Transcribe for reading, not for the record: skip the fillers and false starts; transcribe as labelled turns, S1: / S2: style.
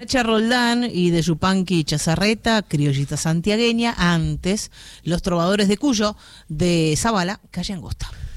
S1: Chacha Roldán y de Yupanqui Chazarreta, criollita santiagueña. Antes, Los Trovadores de Cuyo, de Zabala, Calle Angosta.